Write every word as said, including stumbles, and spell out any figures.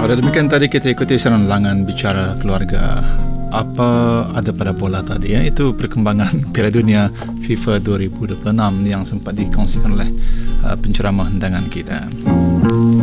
Pada demikian tadi kita ikuti siaran Langan Bicara Keluarga. Apa ada pada bola tadi ya? Itu perkembangan Piala Dunia FIFA dua ribu dua puluh enam yang sempat dikongsikan oleh uh, penceramah undangan kita.